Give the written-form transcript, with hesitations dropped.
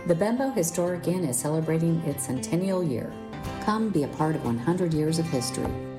The Bembo Historic Inn is celebrating its centennial year. Come be a part of 100 years of history.